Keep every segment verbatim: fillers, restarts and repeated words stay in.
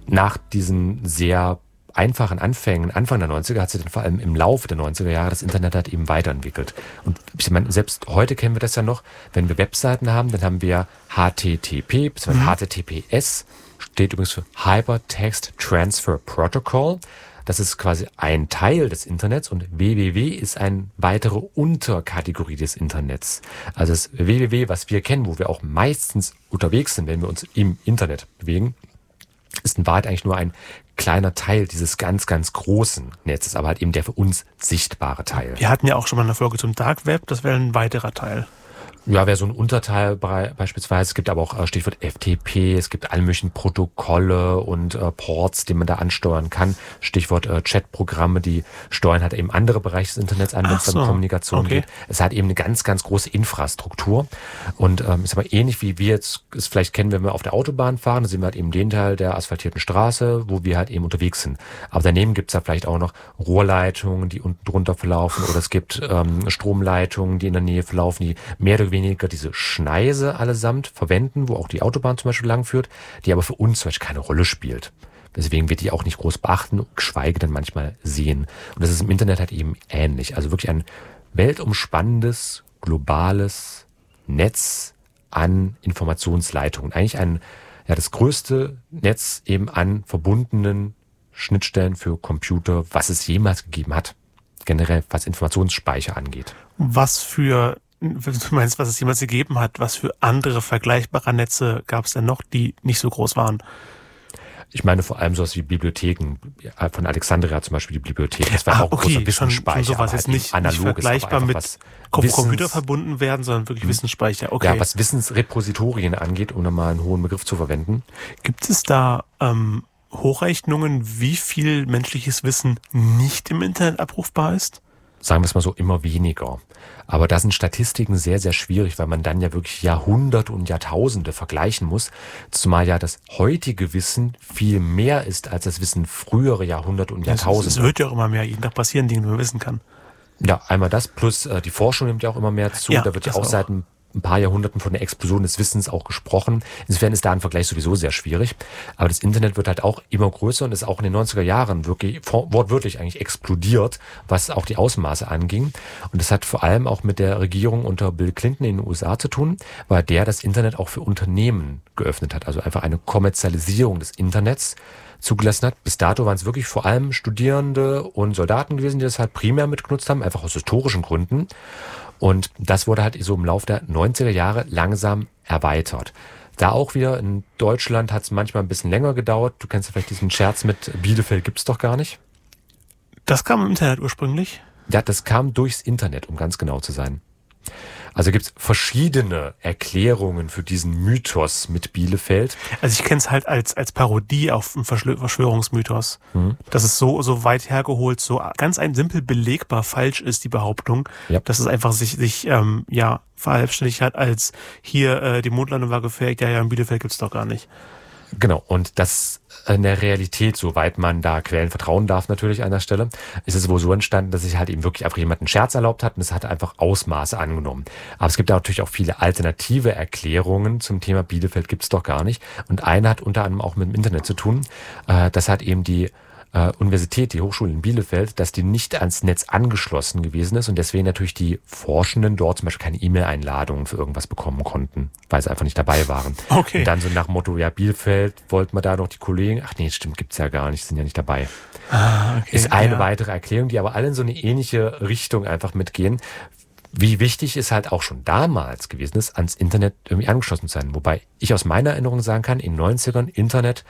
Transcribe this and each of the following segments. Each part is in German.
nach diesen sehr einfachen Anfängen, Anfang der neunziger, hat sich dann vor allem im Laufe der neunziger Jahre das Internet halt eben weiterentwickelt. Und ich meine, selbst heute kennen wir das ja noch, wenn wir Webseiten haben, dann haben wir H T T P, beziehungsweise H T T P S, steht übrigens für Hypertext Transfer Protocol. Das ist quasi ein Teil des Internets und W W W ist eine weitere Unterkategorie des Internets. Also das W W W, was wir kennen, wo wir auch meistens unterwegs sind, wenn wir uns im Internet bewegen, ist in Wahrheit eigentlich nur ein kleiner Teil dieses ganz, ganz großen Netzes, aber halt eben der für uns sichtbare Teil. Wir hatten ja auch schon mal eine Folge zum Dark Web, das wäre ein weiterer Teil. Ja, wäre so ein Unterteil beispielsweise. Es gibt aber auch Stichwort F T P, es gibt alle möglichen Protokolle und äh, Ports, die man da ansteuern kann. Stichwort äh, Chatprogramme, die steuern halt eben andere Bereiche des Internets an, wenn es so. um Kommunikation okay. geht. Es hat eben eine ganz, ganz große Infrastruktur. Und ähm, ist aber ähnlich wie wir jetzt es vielleicht kennen, wenn wir auf der Autobahn fahren, da sehen wir halt eben den Teil der asphaltierten Straße, wo wir halt eben unterwegs sind. Aber daneben gibt's da vielleicht auch noch Rohrleitungen, die unten drunter verlaufen, oder es gibt ähm, Stromleitungen, die in der Nähe verlaufen, die mehr oder weniger diese Schneise allesamt verwenden, wo auch die Autobahn zum Beispiel langführt, die aber für uns zum Beispiel keine Rolle spielt. Deswegen wird die auch nicht groß beachten, geschweige denn manchmal sehen. Und das ist im Internet halt eben ähnlich. Also wirklich ein weltumspannendes, globales Netz an Informationsleitungen. Eigentlich ein, ja, das größte Netz eben an verbundenen Schnittstellen für Computer, was es jemals gegeben hat. Generell, was Informationsspeicher angeht. Was für Du meinst, was es jemals gegeben hat, was für andere vergleichbare Netze gab es denn noch, die nicht so groß waren? Ich meine vor allem sowas wie Bibliotheken. Von Alexandria zum Beispiel die Bibliothek. Das war ah, auch ein okay, großer Wissensspeicher. Schon, schon sowas halt jetzt nicht, analoges, nicht vergleichbar mit Wissens- Computer verbunden werden, sondern wirklich hm. Wissensspeicher. Okay. Ja, was Wissensrepositorien angeht, um nochmal einen hohen Begriff zu verwenden. Gibt es da ähm, Hochrechnungen, wie viel menschliches Wissen nicht im Internet abrufbar ist? Sagen wir es mal so, immer weniger. Aber da sind Statistiken sehr, sehr schwierig, weil man dann ja wirklich Jahrhunderte und Jahrtausende vergleichen muss. Zumal ja das heutige Wissen viel mehr ist als das Wissen frühere Jahrhunderte und Jahrtausende. Es wird ja auch immer mehr, jeden Tag passieren Dinge, die man wissen kann. Ja, einmal das, plus äh, die Forschung nimmt ja auch immer mehr zu. Ja, da wird ja auch, auch seit ein ein paar Jahrhunderten von der Explosion des Wissens auch gesprochen. Insofern ist da ein Vergleich sowieso sehr schwierig. Aber das Internet wird halt auch immer größer und ist auch in den neunziger Jahren wirklich wortwörtlich eigentlich explodiert, was auch die Ausmaße anging. Und das hat vor allem auch mit der Regierung unter Bill Clinton in den U S A zu tun, weil der das Internet auch für Unternehmen geöffnet hat. Also einfach eine Kommerzialisierung des Internets zugelassen hat. Bis dato waren es wirklich vor allem Studierende und Soldaten gewesen, die das halt primär mitgenutzt haben, einfach aus historischen Gründen. Und das wurde halt so im Laufe der neunziger Jahre langsam erweitert. Da auch wieder in Deutschland hat es manchmal ein bisschen länger gedauert. Du kennst ja vielleicht diesen Scherz mit Bielefeld gibt's doch gar nicht. Das kam im Internet ursprünglich? Ja, das kam durchs Internet, um ganz genau zu sein. Also gibt's verschiedene Erklärungen für diesen Mythos mit Bielefeld. Also ich kenne es halt als als Parodie auf einen Verschwörungsmythos. Mhm. Dass es so so weit hergeholt, so ganz ein simpel belegbar falsch ist, die Behauptung, ja. Dass es einfach sich sich ähm, ja verselbstständigt hat als hier äh, die Mondlandung war gefaked, ja ja in Bielefeld gibt's doch gar nicht. Genau, und das in der Realität, soweit man da Quellen vertrauen darf natürlich an der Stelle, ist es wohl so entstanden, dass sich halt eben wirklich einfach jemand einen Scherz erlaubt hat und es hat einfach Ausmaße angenommen. Aber es gibt da natürlich auch viele alternative Erklärungen zum Thema Bielefeld gibt's doch gar nicht. Und eine hat unter anderem auch mit dem Internet zu tun. Das hat eben die äh, Universität, die Hochschule in Bielefeld, dass die nicht ans Netz angeschlossen gewesen ist und deswegen natürlich die Forschenden dort zum Beispiel keine E-Mail-Einladungen für irgendwas bekommen konnten, weil sie einfach nicht dabei waren. Okay. Und dann so nach dem Motto, ja, Bielefeld, wollten wir da noch die Kollegen, ach nee, stimmt, gibt's ja gar nicht, sind ja nicht dabei. Ah, okay, ist eine ja. weitere Erklärung, die aber alle in so eine ähnliche Richtung einfach mitgehen. Wie wichtig es halt auch schon damals gewesen ist, ans Internet irgendwie angeschlossen zu sein. Wobei ich aus meiner Erinnerung sagen kann, in den neunzigern Internet,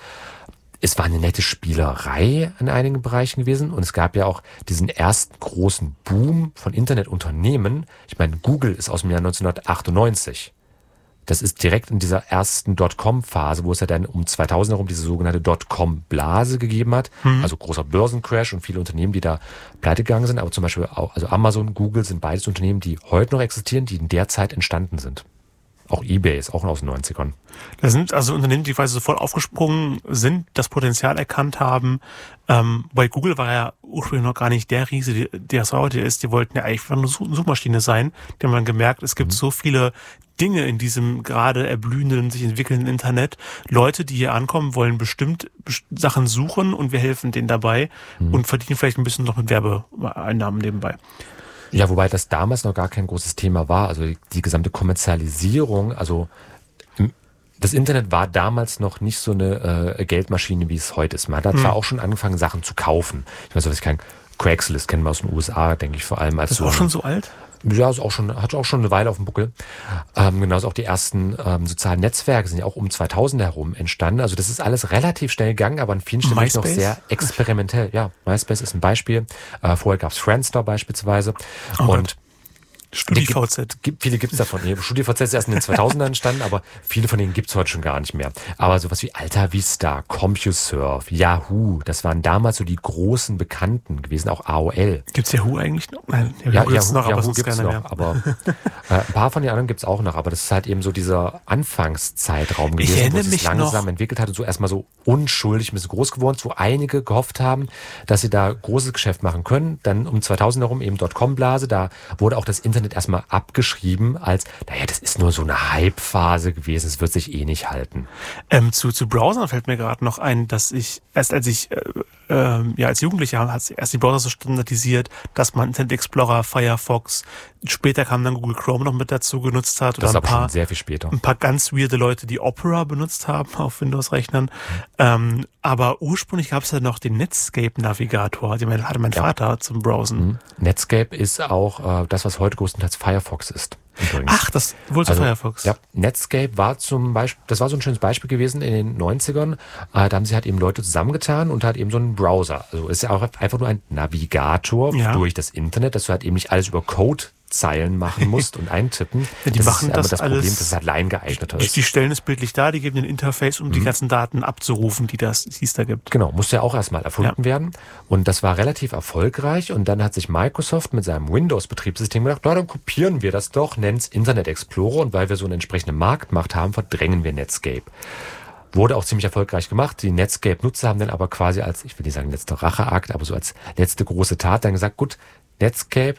es war eine nette Spielerei in einigen Bereichen gewesen und es gab ja auch diesen ersten großen Boom von Internetunternehmen. Ich meine, Google ist aus dem Jahr neunzehnhundertachtundneunzig. Das ist direkt in dieser ersten Dotcom-Phase, wo es ja dann um zweitausend herum diese sogenannte Dotcom-Blase gegeben hat. Mhm. Also großer Börsencrash und viele Unternehmen, die da pleite gegangen sind. Aber zum Beispiel auch, also Amazon, Google sind beides Unternehmen, die heute noch existieren, die in der Zeit entstanden sind. Auch eBay ist auch aus den neunzigern. Da sind also Unternehmen, die quasi sofort aufgesprungen sind, das Potenzial erkannt haben. Ähm, bei Google war ja ursprünglich noch gar nicht der Riese, der es heute ist. Die wollten ja eigentlich einfach nur eine Suchmaschine sein. Die haben dann gemerkt, es gibt mhm. so viele Dinge in diesem gerade erblühenden, sich entwickelnden Internet. Leute, die hier ankommen, wollen bestimmt Sachen suchen und wir helfen denen dabei mhm. und verdienen vielleicht ein bisschen noch mit Werbeeinnahmen nebenbei. Ja, wobei das damals noch gar kein großes Thema war. Also die, die gesamte Kommerzialisierung, also das Internet war damals noch nicht so eine äh, Geldmaschine, wie es heute ist. Man hat hm. zwar auch schon angefangen, Sachen zu kaufen. Ich weiß, was ich kann. Craigslist kennen wir aus den U S A, denke ich vor allem. Als das ist so auch schon so alt? Ja, ist auch schon, hat auch schon eine Weile auf dem Buckel. Ähm, genauso auch die ersten ähm, sozialen Netzwerke sind ja auch um zweitausend herum entstanden. Also das ist alles relativ schnell gegangen, aber an vielen Stellen noch sehr experimentell. Ja, MySpace ist ein Beispiel. Äh, vorher gab's Friendster beispielsweise. Oh und Gott. StudiVZ. Gibt, viele gibt's davon. StudiVZ ist erst in den zweitausendern entstanden, aber viele von denen gibt's heute schon gar nicht mehr. Aber sowas wie Alta Vista, CompuServe, Yahoo, das waren damals so die großen Bekannten gewesen, auch A O L. Gibt's Yahoo eigentlich noch? Nein, Yahoo ja, gibt's Yahoo, noch, aber Yahoo gibt's noch, mehr. aber äh, ein paar von den anderen gibt's auch noch, aber das ist halt eben so dieser Anfangszeitraum gewesen, wo es sich langsam noch entwickelt hat und so erstmal so unschuldig ein bisschen groß geworden, wo einige gehofft haben, dass sie da großes Geschäft machen können. Dann um zweitausend herum eben Dotcom-Blase, da wurde auch das Internet erstmal abgeschrieben als, naja, das ist nur so eine Hype-Phase gewesen, es wird sich eh nicht halten. Ähm, zu, zu Browsern fällt mir gerade noch ein, dass ich, erst als ich, äh, äh, ja, als Jugendlicher hat erst die Browser so standardisiert, dass man Internet Explorer, Firefox, später kam dann Google Chrome noch mit dazu genutzt hat. Oder das ist ein aber paar, schon sehr viel später. Ein paar ganz weirde Leute, die Opera benutzt haben auf Windows-Rechnern. Mhm. Ähm, aber ursprünglich gab es ja noch den Netscape-Navigator, den hatte mein ja. Vater zum Browsen. Mhm. Netscape ist auch äh, das, was heute größtenteils Firefox ist. Übrigens. Ach, das wohl zu also, Firefox. Ja, Netscape war zum Beispiel, das war so ein schönes Beispiel gewesen in den neunzigern. Äh, da haben sich halt eben Leute zusammengetan und halt eben so einen Browser. Also ist ja auch einfach nur ein Navigator ja. durch das Internet, dass du halt eben nicht alles über Code Zeilen machen musst und eintippen. Ja, die das machen ist das, das alles, Problem, dass es halt laiengeeigneter die, ist. Die stellen es bildlich dar, die geben den Interface, um mhm. die ganzen Daten abzurufen, die das, die es da gibt. Genau, musste ja auch erstmal erfunden ja. werden. Und das war relativ erfolgreich. Und dann hat sich Microsoft mit seinem Windows-Betriebssystem gedacht, na, dann kopieren wir das doch, nennen es Internet Explorer. Und weil wir so eine entsprechende Marktmacht haben, verdrängen wir Netscape. Wurde auch ziemlich erfolgreich gemacht. Die Netscape-Nutzer haben dann aber quasi als, ich will nicht sagen letzter Racheakt, aber so als letzte große Tat dann gesagt, gut, Netscape,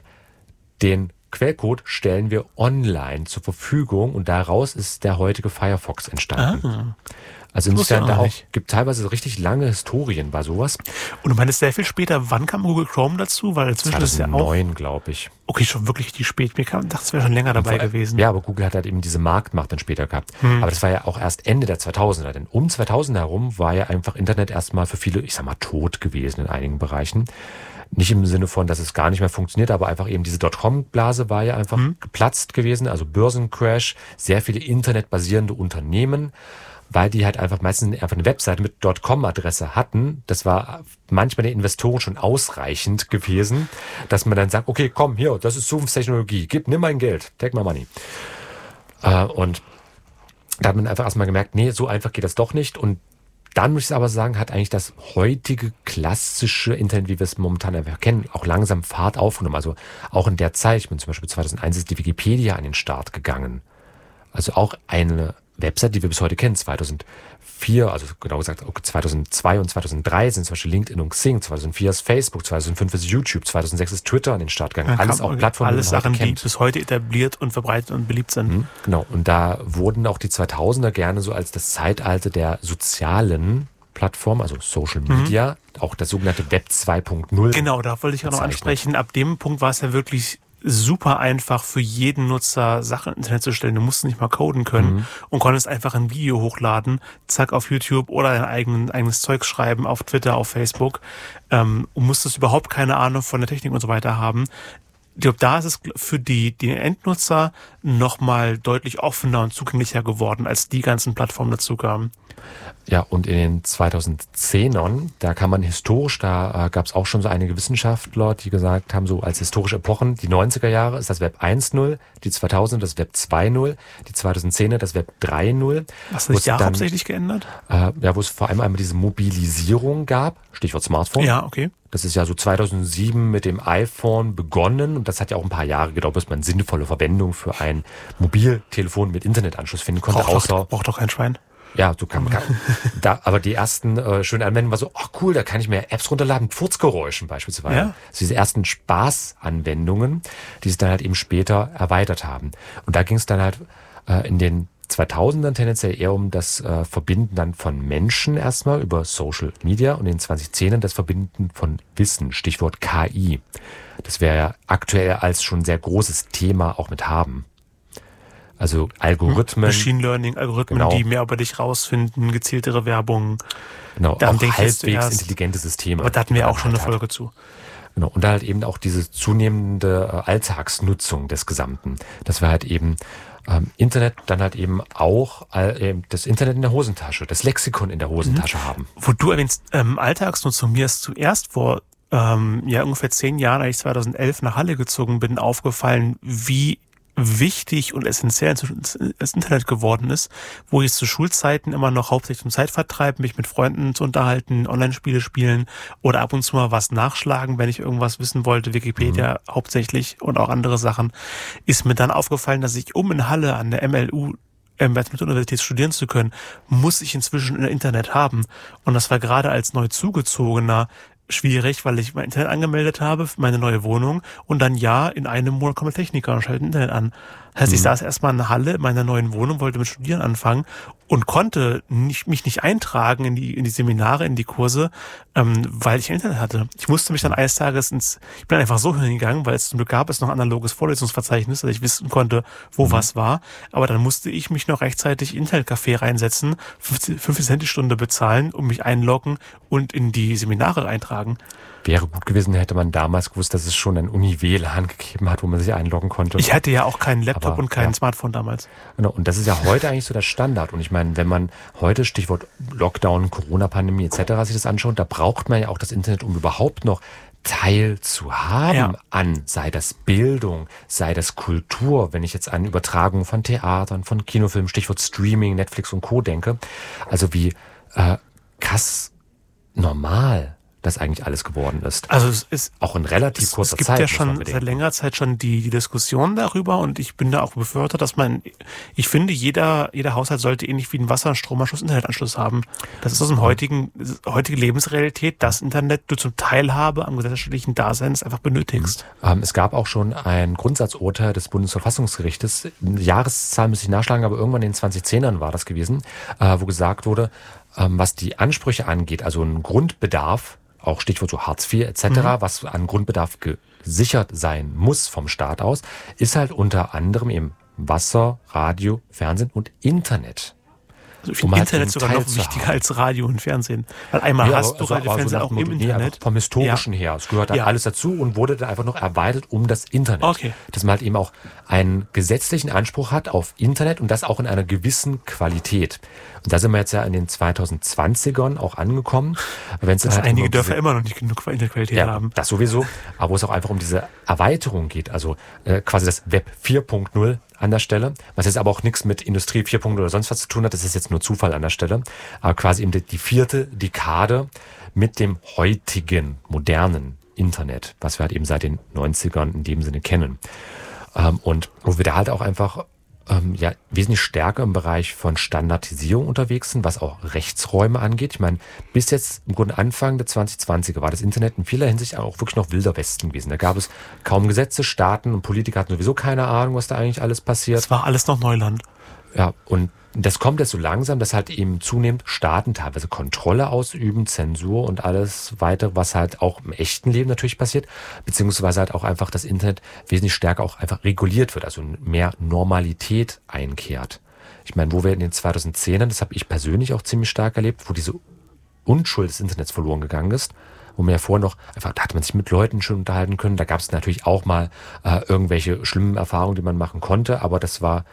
den Quellcode stellen wir online zur Verfügung und daraus ist der heutige Firefox entstanden. Ah, also insofern da auch gibt teilweise richtig lange Historien bei sowas. Und du meinst sehr viel später, wann kam Google Chrome dazu? Weil inzwischen ist ja auch zweitausendneun, glaube ich. Okay, schon wirklich richtig spät. Mir kam, dachte, es wäre schon länger dabei vor, gewesen. Ja, aber Google hat halt eben diese Marktmacht dann später gehabt. Hm. Aber das war ja auch erst Ende der zweitausender. Denn um zweitausend herum war ja einfach Internet erstmal für viele, ich sag mal, tot gewesen in einigen Bereichen. Nicht im Sinne von, dass es gar nicht mehr funktioniert, aber einfach eben diese Dotcom-Blase war ja einfach mhm. geplatzt gewesen, also Börsencrash, sehr viele internetbasierende Unternehmen, weil die halt einfach meistens einfach eine Webseite mit .com-Adresse hatten. Das war manchmal den Investoren schon ausreichend gewesen, dass man dann sagt, okay, komm, hier, das ist Zukunftstechnologie, gib, nimm mein Geld, take my money. Äh, und da hat man einfach erstmal gemerkt, nee, so einfach geht das doch nicht. Und dann muss ich aber sagen, hat eigentlich das heutige klassische Internet, wie wir es momentan einfach kennen, auch langsam Fahrt aufgenommen. Also auch in der Zeit, ich bin zum Beispiel zweitausendeins ist die Wikipedia an den Start gegangen. Also auch eine Website, die wir bis heute kennen, zweitausendvier, also genau gesagt zweitausendzwei und zweitausenddrei sind zum Beispiel LinkedIn und Xing, zweitausendvier ist Facebook, zweitausendfünf ist YouTube, zweitausendsechs ist Twitter an den Start gegangen. Ja, alles auch Plattformen, alles Sachen, die bis heute etabliert und verbreitet und beliebt sind. Mhm, genau, und da wurden auch die zweitausender gerne so als das Zeitalter der sozialen Plattform, also Social Media, mhm. auch das sogenannte Web zwei Punkt null. Genau, da wollte ich auch noch ansprechen. Ab dem Punkt war es ja wirklich super einfach für jeden Nutzer Sachen ins Internet zu stellen. Du musst nicht mal coden können mhm. und konntest einfach ein Video hochladen, zack, auf YouTube oder dein eigen, eigenes Zeug schreiben auf Twitter, auf Facebook ähm, und musstest überhaupt keine Ahnung von der Technik und so weiter haben. Ich glaube, da ist es für die, die Endnutzer nochmal deutlich offener und zugänglicher geworden, als die ganzen Plattformen dazu kamen. Ja, und in den zweitausendzehnern, da kann man historisch, da äh, gab es auch schon so einige Wissenschaftler, die gesagt haben, so als historische Epochen, die neunziger Jahre ist das Web eins Punkt null, die zweitausender das Web zwei Punkt null, die zweitausendzehner das Web drei Punkt null. Was hat sich da hauptsächlich geändert? Äh, ja, wo es vor allem einmal diese Mobilisierung gab, Stichwort Smartphone. Ja, okay. Das ist ja so zweitausendsieben mit dem iPhone begonnen und das hat ja auch ein paar Jahre gedauert, bis man sinnvolle Verwendung für ein Mobiltelefon mit Internetanschluss finden konnte. Braucht außer doch, braucht doch kein Schwein. Ja, du kann, kann da, aber die ersten äh, schönen Anwendungen war so, ach cool, da kann ich mir Apps runterladen, mit Furzgeräuschen beispielsweise. Ja. Also diese ersten Spaßanwendungen, die sich dann halt eben später erweitert haben. Und da ging es dann halt äh, in den zweitausendern tendenziell eher um das äh, Verbinden dann von Menschen erstmal über Social Media und in den zweitausendzehnern das Verbinden von Wissen, Stichwort K I. Das wäre ja aktuell als schon sehr großes Thema auch mit haben. Also Algorithmen. Machine Learning, Algorithmen, genau. die mehr über dich rausfinden, gezieltere Werbung. Genau, Daran auch halbwegs intelligente Systeme. Aber da hatten wir auch schon eine Folge hat. zu. Genau, und da halt eben auch diese zunehmende Alltagsnutzung des Gesamten. Das war halt eben ähm, Internet, dann halt eben auch äh, das Internet in der Hosentasche, das Lexikon in der Hosentasche mhm. haben. Wo du erwähnst, ähm, Alltagsnutzung, mir ist zuerst vor ähm, ja ungefähr zehn Jahren, als ich zweitausendelf nach Halle gezogen bin, aufgefallen, wie wichtig und essentiell das Internet geworden ist, wo ich zu Schulzeiten immer noch hauptsächlich zum Zeitvertreib, mich mit Freunden zu unterhalten, Online-Spiele spielen oder ab und zu mal was nachschlagen, wenn ich irgendwas wissen wollte, Wikipedia mhm. hauptsächlich und auch andere Sachen, ist mir dann aufgefallen, dass ich um in Halle an der M L U ähm, mit der Universität studieren zu können, muss ich inzwischen ein Internet haben. Und das war gerade als neu zugezogener schwierig, weil ich mein Internet angemeldet habe für meine neue Wohnung und dann ja, in einem Monat kommt der Techniker und schaltet Internet an. Das heißt, mhm. ich saß erstmal in der Halle in meiner neuen Wohnung, wollte mit Studieren anfangen und konnte nicht, mich nicht eintragen in die, in die Seminare, in die Kurse, ähm, weil ich Internet hatte. Ich musste mich dann eines Tages ins, ich bin einfach so hingegangen, weil es zum Glück gab es noch ein analoges Vorlesungsverzeichnis, dass ich wissen konnte, wo mhm. was war. Aber dann musste ich mich noch rechtzeitig in Internetcafé reinsetzen, fünfzig Cent die Stunde bezahlen, um mich einloggen und in die Seminare eintragen. Wäre gut gewesen, hätte man damals gewusst, dass es schon ein Uni-W L A N gegeben hat, wo man sich einloggen konnte. Ich hatte ja auch keinen Laptop Aber, und kein ja. Smartphone damals. Genau, und das ist ja heute eigentlich so der Standard. Und ich meine, wenn man heute, Stichwort Lockdown, Corona-Pandemie et cetera sich das anschaut, da braucht man ja auch das Internet, um überhaupt noch teilzuhaben ja. an, sei das Bildung, sei das Kultur, wenn ich jetzt an Übertragungen von Theatern, von Kinofilmen, Stichwort Streaming, Netflix und Co. denke. Also wie äh, krass normal das eigentlich alles geworden ist. Also es ist auch in relativ es, kurzer Zeit. Es gibt Zeit, ja schon seit längerer Zeit schon die, die Diskussion darüber und ich bin da auch befürworter, dass man, ich finde, jeder, jeder Haushalt sollte ähnlich wie ein Wasser-, Stromanschluss, Internetanschluss haben. Das ist aus dem heutigen, heutige Lebensrealität, das Internet du zum Teilhabe am gesellschaftlichen Dasein einfach benötigst. Mhm. Es gab auch schon ein Grundsatzurteil des Bundesverfassungsgerichtes, Jahreszahl müsste ich nachschlagen, aber irgendwann in den zwanzigzehnern war das gewesen, wo gesagt wurde, was die Ansprüche angeht, also ein Grundbedarf, auch Stichwort so Hartz vier et cetera, mhm. was an Grundbedarf gesichert sein muss vom Staat aus, ist halt unter anderem eben Wasser, Radio, Fernsehen und Internet. Also ich finde um Internet halt sogar noch wichtiger als Radio und Fernsehen. Weil einmal ja, hast du also, Radio und Fernsehen auch im Internet. Vom Historischen ja. her. Es gehört dann ja. alles dazu und wurde dann einfach noch erweitert um das Internet. Okay. Dass man halt eben auch einen gesetzlichen Anspruch hat auf Internet und das auch in einer gewissen Qualität. Und da sind wir jetzt ja in den zweitausendzwanzigern auch angekommen. Wenn's Dass halt einige um Dörfer diese, immer noch nicht genug Internetqualität ja, haben. Das sowieso. Aber wo es auch einfach um diese Erweiterung geht. Also äh, quasi das Web vier Punkt null an der Stelle, was jetzt aber auch nichts mit Industrie vier Punkt null oder sonst was zu tun hat, das ist jetzt nur Zufall an der Stelle, aber quasi eben die, die vierte Dekade mit dem heutigen, modernen Internet, was wir halt eben seit den neunzigern in dem Sinne kennen. Ähm, und wo wir da halt auch einfach ähm, ja wesentlich stärker im Bereich von Standardisierung unterwegs sind, was auch Rechtsräume angeht. Ich meine, bis jetzt im Grunde Anfang der zweitausendzwanziger war das Internet in vieler Hinsicht auch wirklich noch wilder Westen gewesen. Da gab es kaum Gesetze, Staaten und Politiker hatten sowieso keine Ahnung, was da eigentlich alles passiert. Das war alles noch Neuland. Ja, und das kommt jetzt so langsam, dass halt eben zunehmend Staaten teilweise Kontrolle ausüben, Zensur und alles weitere, was halt auch im echten Leben natürlich passiert, beziehungsweise halt auch einfach das Internet wesentlich stärker auch einfach reguliert wird, also mehr Normalität einkehrt. Ich meine, wo wir in den zweitausendzehnern, das habe ich persönlich auch ziemlich stark erlebt, wo diese Unschuld des Internets verloren gegangen ist, wo man ja vorher noch, einfach, da hat man sich mit Leuten schon unterhalten können, da gab es natürlich auch mal äh, irgendwelche schlimmen Erfahrungen, die man machen konnte, aber das war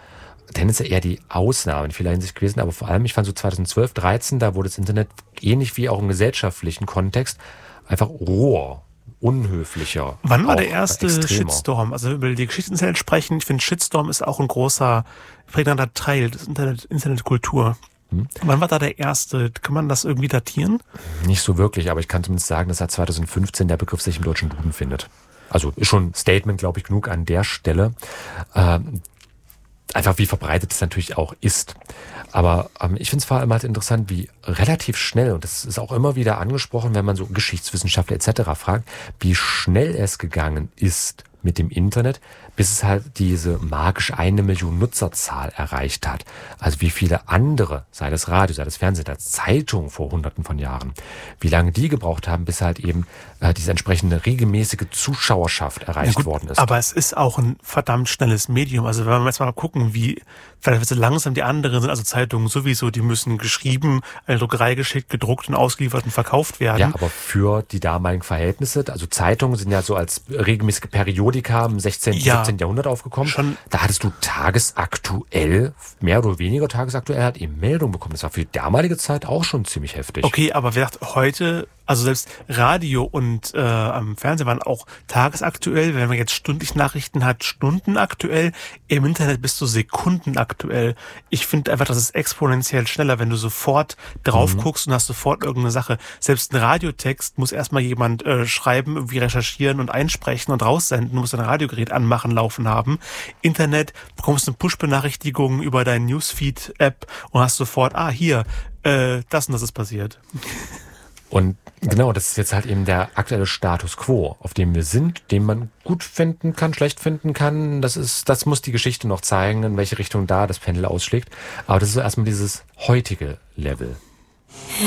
tendenziell eher die Ausnahme in vieler Hinsicht gewesen, aber vor allem, ich fand so zweitausendzwölf, dreizehn, da wurde das Internet ähnlich wie auch im gesellschaftlichen Kontext einfach roher, unhöflicher. Wann war der erste extremer. Shitstorm? Also über die Geschichte des Internets sprechen, ich finde, Shitstorm ist auch ein großer, prägnanter Teil des Internet, Internetkultur. Hm. Wann war da der erste? Kann man das irgendwie datieren? Nicht so wirklich, aber ich kann zumindest sagen, dass seit zweitausendfünfzehn der Begriff sich im deutschen Duden findet. Also ist schon ein Statement, glaube ich, genug an der Stelle. Ähm, einfach wie verbreitet es natürlich auch ist. Aber ähm, ich finde es vor allem halt interessant, wie relativ schnell, und das ist auch immer wieder angesprochen, wenn man so Geschichtswissenschaftler et cetera fragt, wie schnell es gegangen ist mit dem Internet, bis es halt diese magische eine Million Nutzerzahl erreicht hat. Also wie viele andere, sei das Radio, sei das Fernsehen, sei das Zeitung vor hunderten von Jahren, wie lange die gebraucht haben, bis halt eben äh, diese entsprechende regelmäßige Zuschauerschaft erreicht ja gut, worden ist. Aber es ist auch ein verdammt schnelles Medium. Also wenn wir jetzt mal gucken, wie vielleicht so langsam die anderen sind, also Zeitungen sowieso, die müssen geschrieben, eine Druckerei geschickt, gedruckt und ausgeliefert und verkauft werden. Ja, aber für die damaligen Verhältnisse, also Zeitungen sind ja so als regelmäßige Periodika im sechzehnten, ja, siebzehnten Jahrhundert aufgekommen. Schon. Da hattest du tagesaktuell, mehr oder weniger tagesaktuell, hat eben Meldung bekommen. Das war für die damalige Zeit auch schon ziemlich heftig. Okay, aber wer sagt heute, also selbst Radio und äh, am Fernsehen waren auch tagesaktuell. Wenn man jetzt stündlich Nachrichten hat, stundenaktuell. Im Internet bist du sekundenaktuell. Ich finde einfach, das ist exponentiell schneller, wenn du sofort drauf mhm. guckst und hast sofort irgendeine Sache. Selbst ein Radiotext muss erstmal jemand äh, schreiben, irgendwie recherchieren und einsprechen und raussenden. Du musst dein Radiogerät anmachen, laufen haben. Internet, bekommst eine Push-Benachrichtigung über deine Newsfeed-App und hast sofort, ah, hier, äh, das und das ist passiert. Und genau, das ist jetzt halt eben der aktuelle Status quo, auf dem wir sind, den man gut finden kann, schlecht finden kann. Das ist, das muss die Geschichte noch zeigen, in welche Richtung da das Pendel ausschlägt. Aber das ist so erstmal dieses heutige Level.